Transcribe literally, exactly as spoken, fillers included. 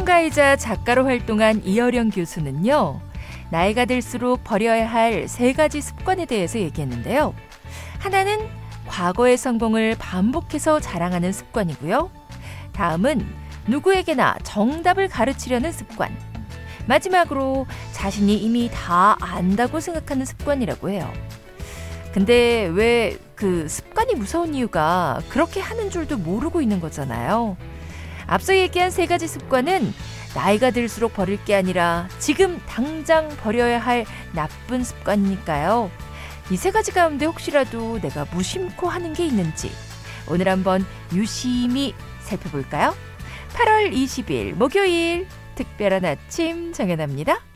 평론가이자 작가로 활동한 이어령 교수는요, 나이가 들수록 버려야 할 세 가지 습관에 대해서 얘기했는데요. 하나는 과거의 성공을 반복해서 자랑하는 습관이고요. 다음은 누구에게나 정답을 가르치려는 습관. 마지막으로 자신이 이미 다 안다고 생각하는 습관이라고 해요. 근데 왜 그 습관이 무서운 이유가 그렇게 하는 줄도 모르고 있는 거잖아요. 앞서 얘기한 세 가지 습관은 나이가 들수록 버릴 게 아니라 지금 당장 버려야 할 나쁜 습관이니까요. 이 세 가지 가운데 혹시라도 내가 무심코 하는 게 있는지 오늘 한번 유심히 살펴볼까요? 팔월 이십일 목요일 특별한 아침 정연아입니다.